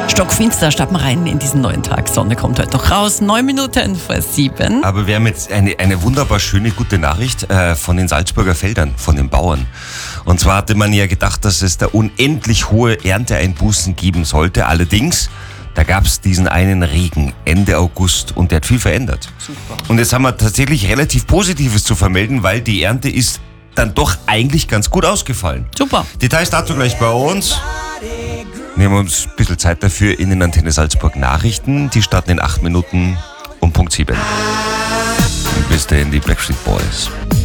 Stockfinster, starten wir rein in diesen neuen Tag. Sonne kommt heute noch raus, 9:09. Aber wir haben jetzt eine wunderbar schöne, gute Nachricht von den Salzburger Feldern, von den Bauern. Und zwar hatte man ja gedacht, dass es da unendlich hohe Ernteeinbußen geben sollte. Allerdings, da gab es diesen einen Regen Ende August und der hat viel verändert. Super. Und jetzt haben wir tatsächlich relativ Positives zu vermelden, weil die Ernte ist dann doch eigentlich ganz gut ausgefallen. Super. Details dazu gleich bei uns. Nehmen wir uns ein bisschen Zeit dafür in den Antenne Salzburg Nachrichten. Die starten in 8 Minuten um Punkt 7. Bis dahin die Backstreet Boys.